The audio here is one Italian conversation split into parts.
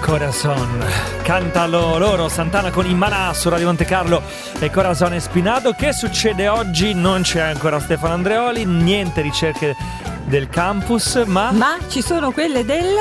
Corazon, cantalo loro, Santana con Immaná su Radio Monte Carlo e Corazon Espinado. Che succede oggi? Non c'è ancora Stefano Andreoli, niente ricerche del campus, ma ci sono quelle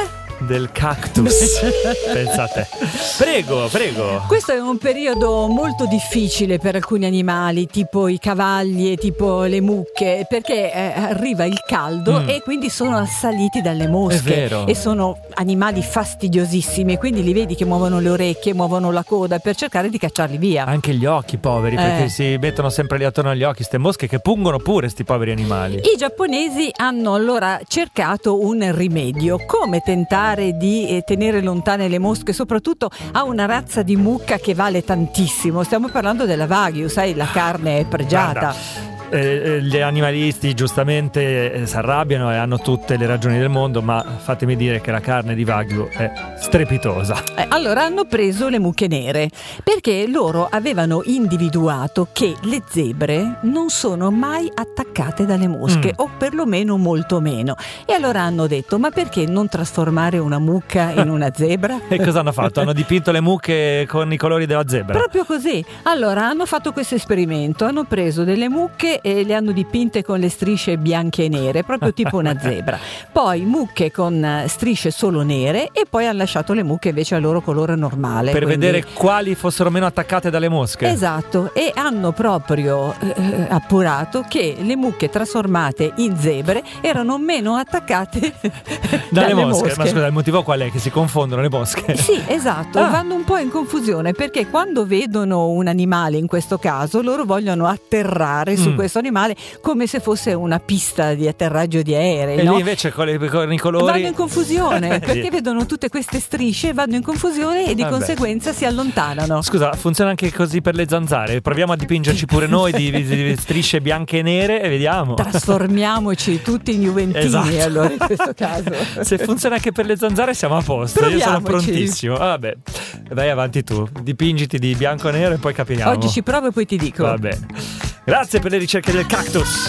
del cactus. Pensate. Prego. Questo è un periodo molto difficile per alcuni animali, tipo i cavalli e tipo le mucche, perché arriva il caldo e quindi sono assaliti dalle mosche. È vero. E sono animali fastidiosissimi, quindi li vedi che muovono le orecchie, muovono la coda per cercare di cacciarli via. Anche gli occhi, poveri, perché si mettono sempre lì attorno agli occhi ste mosche che pungono pure, sti poveri animali. I giapponesi hanno allora cercato un rimedio: come tentare di tenere lontane le mosche, soprattutto a una razza di mucca che vale tantissimo. Stiamo parlando della Wagyu, sai, la carne è pregiata. Guarda, gli animalisti giustamente si arrabbiano e hanno tutte le ragioni del mondo, ma fatemi dire che la carne di Wagyu è strepitosa. Allora hanno preso le mucche nere perché loro avevano individuato che le zebre non sono mai attaccate dalle mosche, o perlomeno molto meno, e allora hanno detto: ma perché non trasformare una mucca in una zebra? E cosa hanno fatto? Hanno dipinto le mucche con i colori della zebra? Proprio così. Allora hanno fatto questo esperimento, hanno preso delle mucche e le hanno dipinte con le strisce bianche e nere, proprio tipo una zebra. Poi mucche con strisce solo nere, e poi hanno lasciato le mucche invece al loro colore normale. Per vedere quali fossero meno attaccate dalle mosche. Esatto, e hanno proprio appurato che le mucche trasformate in zebre erano meno attaccate dalle mosche. Ma scusa, il motivo qual è? Che si confondono le mosche? Sì, esatto, vanno un po' in confusione, perché quando vedono un animale, in questo caso, loro vogliono atterrare su questo animale come se fosse una pista di atterraggio di aerei, e no? lì invece con i colori vanno in confusione perché vedono tutte queste strisce, vanno in confusione e di conseguenza si allontanano. Scusa, funziona anche così per le zanzare? Proviamo a dipingerci pure noi di strisce bianche e nere e vediamo. Trasformiamoci tutti in juventini, esatto. Allora in questo caso. Se funziona anche per le zanzare siamo a posto. Proviamoci. Io sono prontissimo. Vabbè, vai avanti tu, dipingiti di bianco e nero e poi capiamo. Oggi ci provo e poi ti dico. Vabbè. Grazie per le ricerche del cactus.